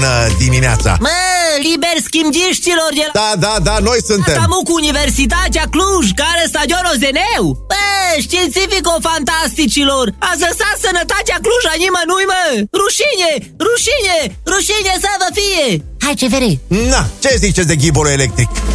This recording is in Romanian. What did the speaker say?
dimineața. Mă, liber schimbiștilor de la... Da, noi suntem. Atamu cu Universitatea Cluj, care stadionul Zeneu. Bă, științifico-fantasticilor, ați lăsat sănătatea Cluj a nimănui, mă. Rușine să vă fie. Hai, ce vere. Na, ce ziceți de ghibolul electric?